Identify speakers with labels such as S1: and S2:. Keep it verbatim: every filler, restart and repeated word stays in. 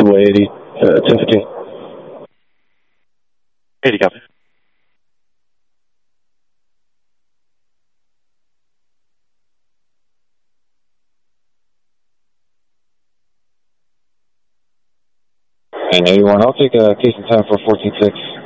S1: Runway eighty, uh, ten fifteen.
S2: eighty, copy.
S3: And eighty-one, I'll take a case in time for fourteen six.